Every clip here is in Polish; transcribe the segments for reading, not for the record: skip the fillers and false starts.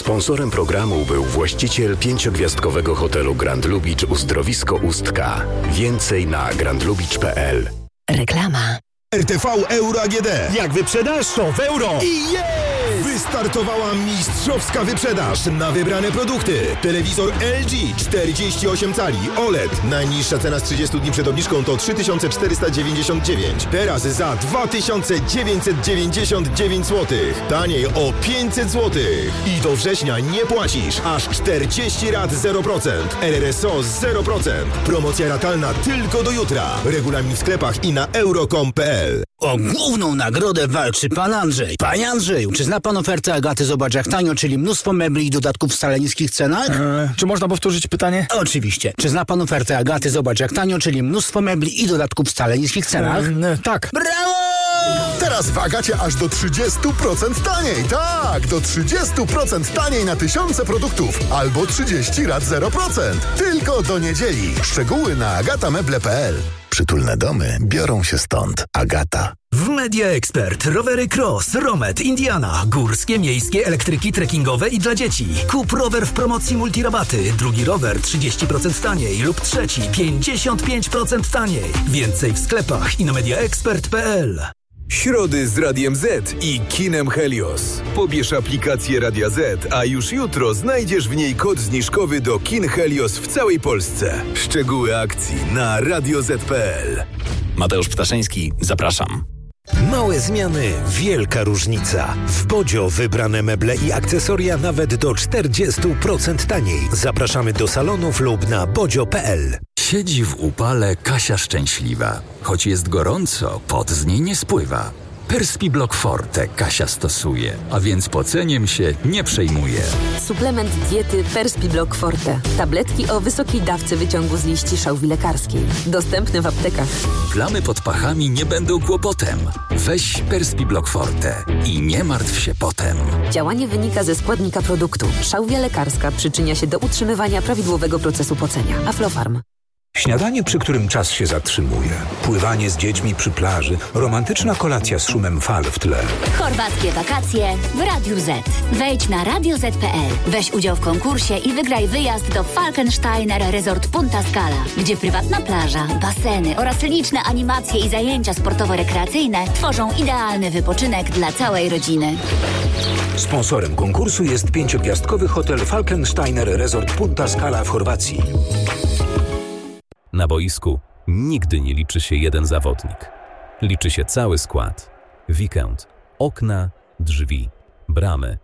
Sponsorem programu był właściciel 5-gwiazdkowego hotelu Grand Lubicz Uzdrowisko Ustka. Więcej na grandlubicz.pl. Reklama. RTV Euro AGD. Jak wyprzedasz, to w euro. I jest! Wystartowała mistrzowska wyprzedaż na wybrane produkty. Telewizor LG 48 cali OLED. Najniższa cena z 30 dni przed obniżką to 3499. Teraz za 2999 zł. Taniej o 500 zł. I do września nie płacisz. Aż 40 rat 0%. RRSO 0%. Promocja ratalna tylko do jutra. Regulamin w sklepach i na euro.com.pl. O główną nagrodę walczy pan Andrzej. Panie Andrzeju, czy zna pan ofertę Agaty Zobacz jak tanio, czyli mnóstwo mebli i dodatków w wcale niskich cenach? Czy można powtórzyć pytanie? Oczywiście. Czy zna pan ofertę Agaty Zobacz jak tanio, czyli mnóstwo mebli i dodatków w wcale niskich cenach? Tak. Brawo! Teraz w Agacie aż do 30% taniej. Tak, do 30% taniej na tysiące produktów. Albo 30 rat 0%. Tylko do niedzieli. Szczegóły na agatameble.pl. Przytulne domy biorą się stąd. Agata. W Media Expert rowery Cross, Romet, Indiana, górskie, miejskie, elektryki, trekkingowe i dla dzieci. Kup rower w promocji multirabaty. Drugi rower 30% taniej lub trzeci 55% taniej. Więcej w sklepach i na mediaexpert.pl. Środy z Radiem Z i kinem Helios. Pobierz aplikację Radia Z, a już jutro znajdziesz w niej kod zniżkowy do kin Helios w całej Polsce. Szczegóły akcji na radioz.pl. Mateusz Ptaszyński, zapraszam. Małe zmiany, wielka różnica. W Bodzio wybrane meble i akcesoria nawet do 40% taniej. Zapraszamy do salonów lub na bodzio.pl. Siedzi w upale Kasia szczęśliwa. Choć jest gorąco, pot z niej nie spływa. Perspiblock Forte Kasia stosuje, a więc poceniem się nie przejmuje. Suplement diety Perspiblock Forte. Tabletki o wysokiej dawce wyciągu z liści szałwi lekarskiej. Dostępne w aptekach. Plamy pod pachami nie będą kłopotem. Weź Perspiblock Forte i nie martw się potem. Działanie wynika ze składnika produktu. Szałwia lekarska przyczynia się do utrzymywania prawidłowego procesu pocenia. Aflofarm. Śniadanie, przy którym czas się zatrzymuje. Pływanie z dziećmi przy plaży. Romantyczna kolacja z szumem fal w tle. Chorwackie wakacje w Radiu Z. Wejdź na radioz.pl. Weź udział w konkursie i wygraj wyjazd do Falkensteiner Resort Punta Scala, gdzie prywatna plaża, baseny oraz liczne animacje i zajęcia sportowo-rekreacyjne tworzą idealny wypoczynek dla całej rodziny. Sponsorem konkursu jest 5-gwiazdkowy hotel Falkensteiner Resort Punta Scala w Chorwacji. Na boisku nigdy nie liczy się jeden zawodnik. Liczy się cały skład. Weekend. Okna, drzwi, bramy.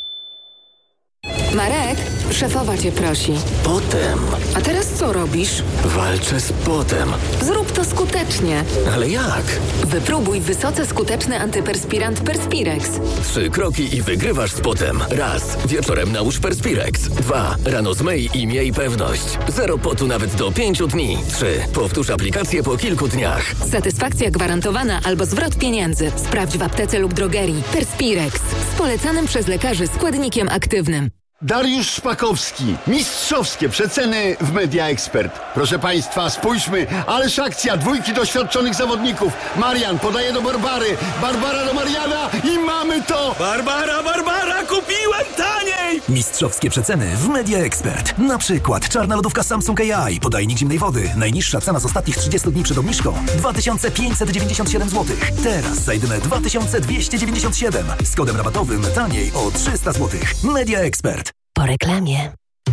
Marek, szefowa cię prosi. Potem. A teraz co robisz? Walczę z potem. Zrób to skutecznie. Ale jak? Wypróbuj wysoce skuteczny antyperspirant Perspirex. 3 kroki i wygrywasz z potem. Raz. Wieczorem nałóż Perspirex. 2. Rano zmyj i miej pewność. 0 potu nawet do 5 dni. 3. Powtórz aplikację po kilku dniach. Satysfakcja gwarantowana albo zwrot pieniędzy. Sprawdź w aptece lub drogerii. Perspirex. Z polecanym przez lekarzy składnikiem aktywnym. Dariusz Szpakowski. Mistrzowskie przeceny w Media Expert. Proszę Państwa, spójrzmy. Ależ akcja. 2 doświadczonych zawodników. Marian podaje do Barbary. Barbara do Mariana i mamy to! Barbara, kupiłem taniej! Mistrzowskie przeceny w Media Expert. Na przykład czarna lodówka Samsung AI, podajnik zimnej wody. Najniższa cena z ostatnich 30 dni przed obniżką 2597 zł. Teraz za jedyne 2297. Z kodem rabatowym taniej o 300 zł. Media Expert. Po reklamie.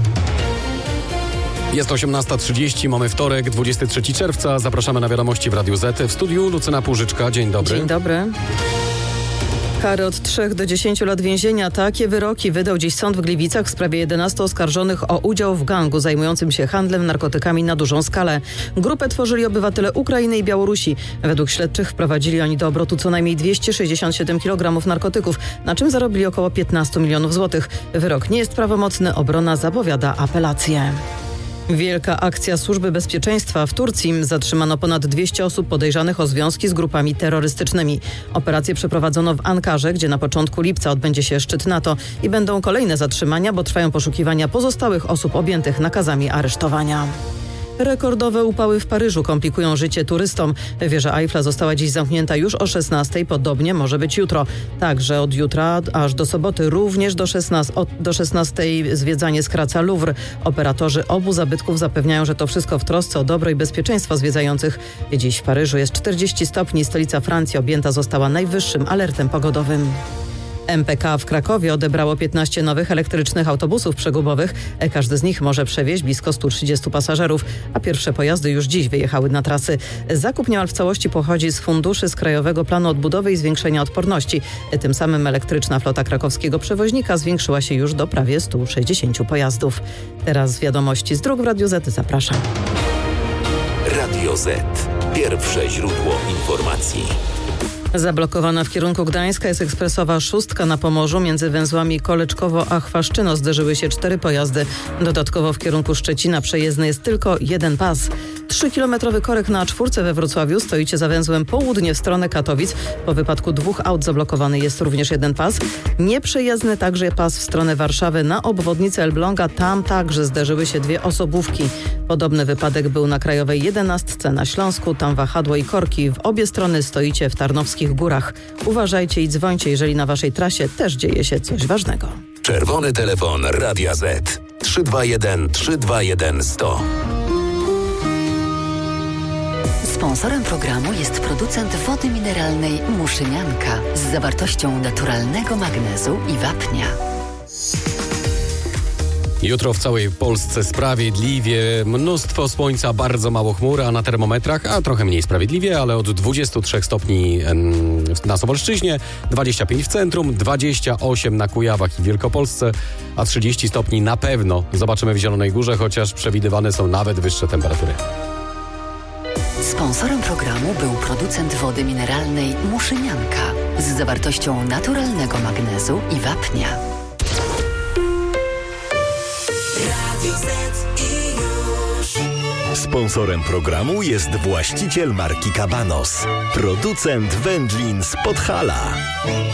Jest 18:30, mamy wtorek, 23 czerwca. Zapraszamy na wiadomości w Radiu Z. W studiu Lucyna Płużyczka. Dzień dobry. Dzień dobry. Kary od 3 do 10 lat więzienia. Takie wyroki wydał dziś sąd w Gliwicach w sprawie 11 oskarżonych o udział w gangu zajmującym się handlem narkotykami na dużą skalę. Grupę tworzyli obywatele Ukrainy i Białorusi. Według śledczych wprowadzili oni do obrotu co najmniej 267 kg narkotyków, na czym zarobili około 15 milionów złotych. Wyrok nie jest prawomocny, obrona zapowiada apelację. Wielka akcja Służby Bezpieczeństwa w Turcji. Zatrzymano ponad 200 osób podejrzanych o związki z grupami terrorystycznymi. Operację przeprowadzono w Ankarze, gdzie na początku lipca odbędzie się szczyt NATO i będą kolejne zatrzymania, bo trwają poszukiwania pozostałych osób objętych nakazami aresztowania. Rekordowe upały w Paryżu komplikują życie turystom. Wieża Eiffla została dziś zamknięta już o 16:00, podobnie może być jutro. Także od jutra aż do soboty również do 16:00 zwiedzanie skraca Louvre. Operatorzy obu zabytków zapewniają, że to wszystko w trosce o dobro i bezpieczeństwo zwiedzających. Dziś w Paryżu jest 40 stopni, stolica Francji objęta została najwyższym alertem pogodowym. MPK w Krakowie odebrało 15 nowych elektrycznych autobusów przegubowych. Każdy z nich może przewieźć blisko 130 pasażerów, a pierwsze pojazdy już dziś wyjechały na trasy. Zakup niemal w całości pochodzi z funduszy z Krajowego Planu Odbudowy i Zwiększenia Odporności. Tym samym elektryczna flota krakowskiego przewoźnika zwiększyła się już do prawie 160 pojazdów. Teraz wiadomości z dróg w Radiu Z. Zapraszam. Radio Z. Pierwsze źródło informacji. Zablokowana w kierunku Gdańska jest ekspresowa 6 na Pomorzu. Między węzłami Koleczkowo a Chwaszczyno zderzyły się 4 pojazdy. Dodatkowo w kierunku Szczecina przejezdny jest tylko jeden pas. 3-kilometrowy korek na A4 we Wrocławiu. Stoicie za węzłem południe w stronę Katowic. Po wypadku 2 aut zablokowany jest również jeden pas. Nieprzejezdny także pas w stronę Warszawy na obwodnicy Elbląga. Tam także zderzyły się 2 osobówki. Podobny wypadek był na Krajowej 11 na Śląsku. Tam wahadło i korki. W obie strony stoicie w Tarnowskich Górach. Uważajcie i dzwońcie, jeżeli na waszej trasie też dzieje się coś ważnego. Czerwony telefon Radia Z. 321 321 100. Sponsorem programu jest producent wody mineralnej Muszynianka z zawartością naturalnego magnezu i wapnia. Jutro w całej Polsce sprawiedliwie, mnóstwo słońca, bardzo mało chmur, a na termometrach, a trochę mniej sprawiedliwie, ale od 23 stopni na Suwalszczyźnie, 25 w centrum, 28 na Kujawach i Wielkopolsce, a 30 stopni na pewno zobaczymy w Zielonej Górze, chociaż przewidywane są nawet wyższe temperatury. Sponsorem programu był producent wody mineralnej Muszynianka z zawartością naturalnego magnezu i wapnia. Sponsorem programu jest właściciel marki Cabanos, producent wędlin z Podhala.